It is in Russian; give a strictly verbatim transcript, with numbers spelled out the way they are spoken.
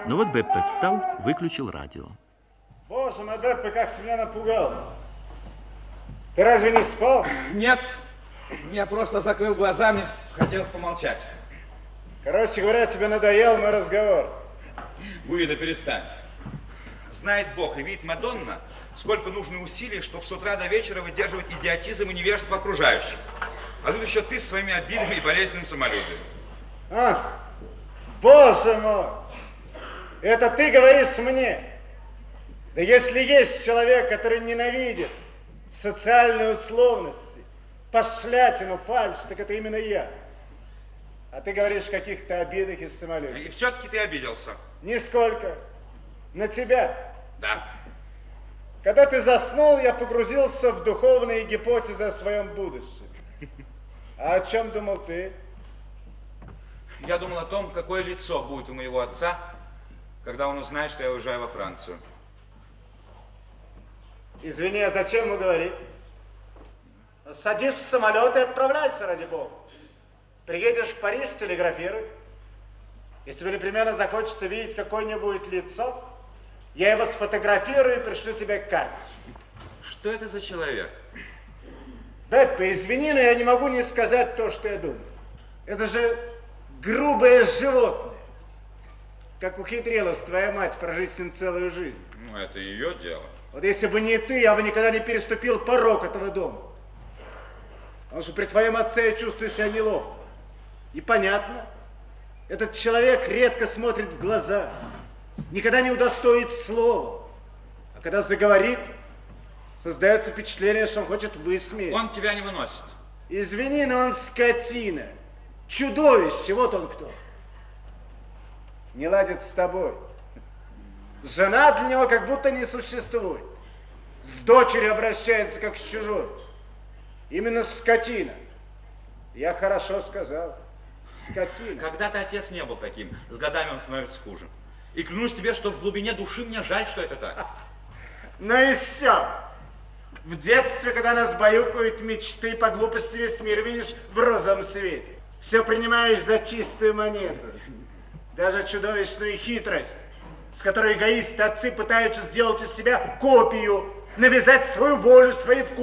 Но вот Беппе встал, выключил радио. Боже мой, Беппе, как ты меня напугал. Ты разве не спал? Нет, я просто закрыл глаза, мне хотелось помолчать. Короче говоря, тебе надоел мой разговор. Гуида, перестань. Знает Бог и видит Мадонна, сколько нужно усилий, чтобы с утра до вечера выдерживать идиотизм и невежество окружающих. А тут еще ты с своими обидами и болезненным самолюбием. А, боже мой, это ты говоришь мне? Да если есть человек, который ненавидит социальные условности, пошлятину, фальшь, так это именно я. А ты говоришь о каких-то обидах и самолюбиях. И все-таки ты обиделся. Нисколько. На тебя. Да. Когда ты заснул, я погрузился в духовные гипотезы о своем будущем. А о чем думал ты? Я думал о том, какое лицо будет у моего отца, когда он узнает, что я уезжаю во Францию. Извини, а зачем ему говорить? Садись в самолет и отправляйся, ради бога. Приедешь в Париж, телеграфируй. Если тебе непременно захочется видеть какое-нибудь лицо, я его сфотографирую и пришлю тебе карточку. Что это за человек? Беппе, извини, но я не могу не сказать то, что я думаю. Это же грубое животное. Как ухитрилась твоя мать прожить с ним целую жизнь. Ну, это ее дело. Вот если бы не ты, я бы никогда не переступил порог этого дома. Потому что при твоем отце я чувствую себя неловко. И понятно, этот человек редко смотрит в глаза, никогда не удостоит слова. А когда заговорит, создается впечатление, что он хочет высмеять. Он тебя не выносит. Извини, но он скотина, чудовище, вот он кто. Не ладит с тобой. Жена для него как будто не существует. С дочерью обращается как с чужой. Именно скотина. Я хорошо сказал. Скотина. Когда-то отец не был таким. С годами он становится хуже. И клянусь тебе, что в глубине души мне жаль, что это так. Ну и все. В детстве, когда нас баюкают мечты, по глупости весь мир видишь в розовом свете. Все принимаешь за чистую монету. Даже чудовищную хитрость, с которой эгоисты отцы пытаются сделать из себя копию, навязать свою волю, свои вкусы.